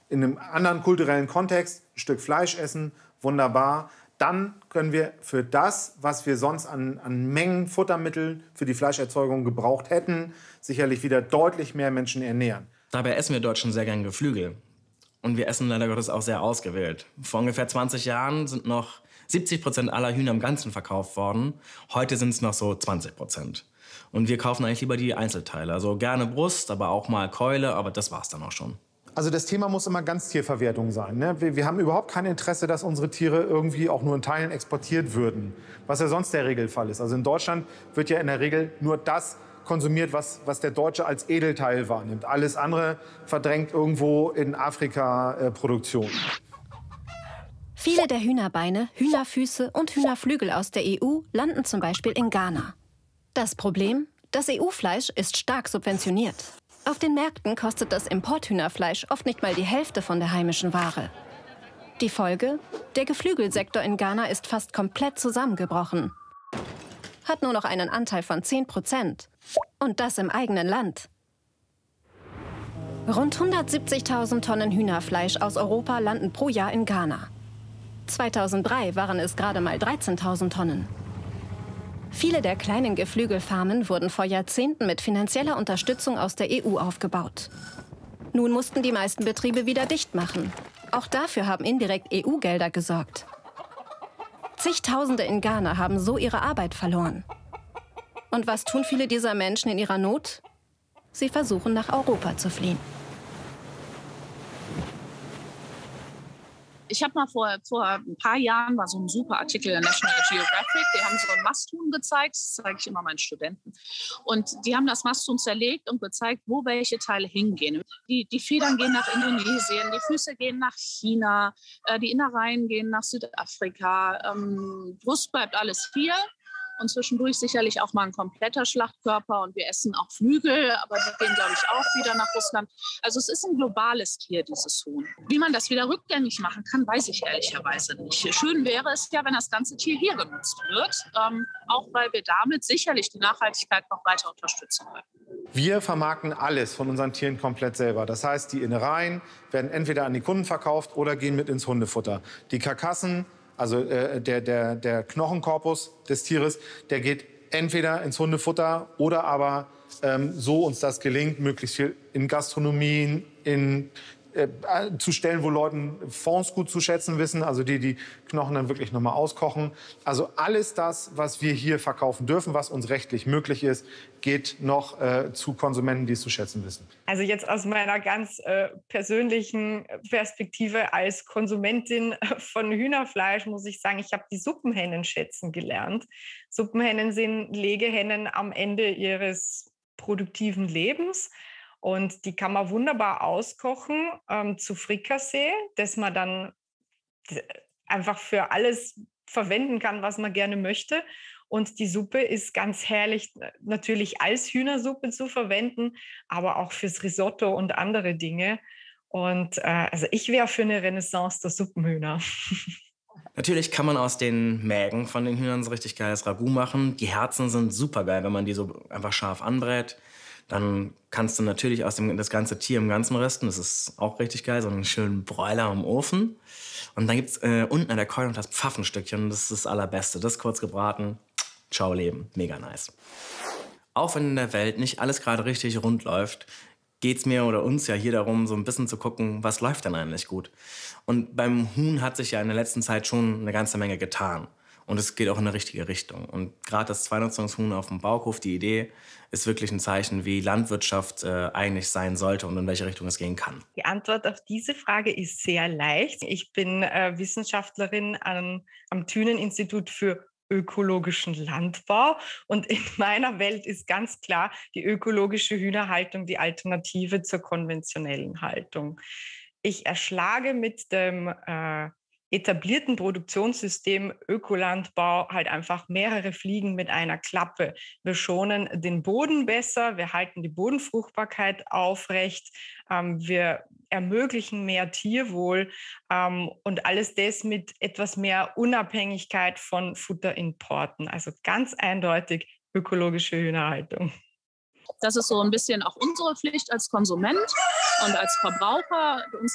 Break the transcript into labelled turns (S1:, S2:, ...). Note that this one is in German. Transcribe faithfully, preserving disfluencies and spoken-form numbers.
S1: in einem anderen kulturellen Kontext ein Stück Fleisch essen, wunderbar. Dann können wir für das, was wir sonst an, an Mengen Futtermittel für die Fleischerzeugung gebraucht hätten, sicherlich wieder deutlich mehr Menschen ernähren.
S2: Dabei essen wir Deutschen sehr gern Geflügel. Und wir essen leider Gottes auch sehr ausgewählt. Vor ungefähr zwanzig Jahren sind noch siebzig Prozent aller Hühner im Ganzen verkauft worden. Heute sind es noch so zwanzig Prozent. Und wir kaufen eigentlich lieber die Einzelteile. Also gerne Brust, aber auch mal Keule, aber das war's dann auch schon.
S1: Also das Thema muss immer Ganztierverwertung sein. Ne? Wir, wir haben überhaupt kein Interesse, dass unsere Tiere irgendwie auch nur in Teilen exportiert würden. Was ja sonst der Regelfall ist. Also in Deutschland wird ja in der Regel nur das konsumiert, was, was der Deutsche als Edelteil wahrnimmt. Alles andere verdrängt irgendwo in Afrika äh, Produktion.
S3: Viele der Hühnerbeine, Hühnerfüße und Hühnerflügel aus der E U landen zum Beispiel in Ghana. Das Problem? Das E U-Fleisch ist stark subventioniert. Auf den Märkten kostet das Importhühnerfleisch oft nicht mal die Hälfte von der heimischen Ware. Die Folge? Der Geflügelsektor in Ghana ist fast komplett zusammengebrochen. Hat nur noch einen Anteil von zehn Prozent. Und das im eigenen Land. Rund hundertsiebzigtausend Tonnen Hühnerfleisch aus Europa landen pro Jahr in Ghana. zweitausenddrei waren es gerade mal dreizehntausend Tonnen. Viele der kleinen Geflügelfarmen wurden vor Jahrzehnten mit finanzieller Unterstützung aus der E U aufgebaut. Nun mussten die meisten Betriebe wieder dicht machen. Auch dafür haben indirekt E U-Gelder gesorgt. Zigtausende in Ghana haben so ihre Arbeit verloren. Und was tun viele dieser Menschen in ihrer Not? Sie versuchen, nach Europa zu fliehen.
S4: Ich habe mal vor, vor ein paar Jahren war so ein super Artikel in National Geographic. Die haben so ein Masthuhn gezeigt, das zeige ich immer meinen Studenten. Und die haben das Masthuhn zerlegt und gezeigt, wo welche Teile hingehen. Die, die Federn gehen nach Indonesien, die Füße gehen nach China, äh, die Innereien gehen nach Südafrika. Ähm, Brust bleibt alles hier. Und zwischendurch sicherlich auch mal ein kompletter Schlachtkörper. Und wir essen auch Flügel, aber die gehen, glaube ich, auch wieder nach Russland. Also es ist ein globales Tier, dieses Huhn. Wie man das wieder rückgängig machen kann, weiß ich ehrlicherweise nicht. Schön wäre es ja, wenn das ganze Tier hier genutzt wird. Ähm, auch weil wir damit sicherlich die Nachhaltigkeit noch weiter unterstützen können.
S1: Wir vermarkten alles von unseren Tieren komplett selber. Das heißt, die Innereien werden entweder an die Kunden verkauft oder gehen mit ins Hundefutter. Die Karkassen, also äh, der, der, der Knochenkorpus des Tieres, der geht entweder ins Hundefutter oder aber, ähm, so uns das gelingt, möglichst viel in Gastronomien, in, äh, zu Stellen, wo Leuten Fonds gut zu schätzen wissen, also die die Knochen dann wirklich noch mal auskochen. Also alles das, was wir hier verkaufen dürfen, was uns rechtlich möglich ist, geht noch äh, zu Konsumenten, die es zu schätzen wissen.
S5: Also jetzt aus meiner ganz äh, persönlichen Perspektive als Konsumentin von Hühnerfleisch muss ich sagen, ich habe die Suppenhennen schätzen gelernt. Suppenhennen sind Legehennen am Ende ihres produktiven Lebens. Und die kann man wunderbar auskochen ähm, zu Frikassee, das man dann einfach für alles verwenden kann, was man gerne möchte. Und die Suppe ist ganz herrlich natürlich als Hühnersuppe zu verwenden, aber auch fürs Risotto und andere Dinge. Und äh, also ich wäre für eine Renaissance der Suppenhühner.
S2: Natürlich kann man aus den Mägen von den Hühnern so richtig geiles Ragout machen. Die Herzen sind super geil, wenn man die so einfach scharf anbrät. Dann kannst du natürlich aus dem das ganze Tier im Ganzen rösten. Das ist auch richtig geil, so einen schönen Broiler im Ofen. Und dann gibt es äh, unten an der Keule noch das Pfaffenstückchen. Das ist das Allerbeste. Das kurz gebraten. Ciao Leben. Mega nice. Auch wenn in der Welt nicht alles gerade richtig rund läuft, geht es mir oder uns ja hier darum, so ein bisschen zu gucken, was läuft denn eigentlich gut. Und beim Huhn hat sich ja in der letzten Zeit schon eine ganze Menge getan. Und es geht auch in eine richtige Richtung. Und gerade das Zweinutzungshuhn auf dem Bauhof, die Idee, ist wirklich ein Zeichen, wie Landwirtschaft äh, eigentlich sein sollte und in welche Richtung es gehen kann.
S5: Die Antwort auf diese Frage ist sehr leicht. Ich bin äh, Wissenschaftlerin an, am Thünen-Institut für ökologischen Landbau. Und in meiner Welt ist ganz klar die ökologische Hühnerhaltung die Alternative zur konventionellen Haltung. Ich erschlage mit dem äh, etablierten Produktionssystem Ökolandbau halt einfach mehrere Fliegen mit einer Klappe. Wir schonen den Boden besser, wir halten die Bodenfruchtbarkeit aufrecht, ähm, wir ermöglichen mehr Tierwohl ähm, und alles das mit etwas mehr Unabhängigkeit von Futterimporten. Also ganz eindeutig ökologische Hühnerhaltung.
S4: Das ist so ein bisschen auch unsere Pflicht als Konsument und als Verbraucher, uns